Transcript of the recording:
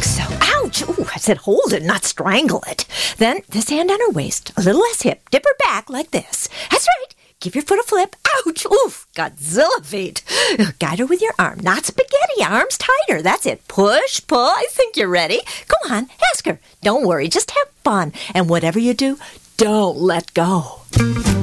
so. Ouch! Ooh, I said hold it, not strangle it. Then this hand on her waist, a little less hip. Dip her back like this. That's right. Give your foot a flip. Ouch! Oof! Godzilla feet. Guide her with your arm. Not spaghetti. Arms tighter. That's it. Push, pull. I think you're ready. Go on. Ask her. Don't worry. Just have fun. And whatever you do, don't let go.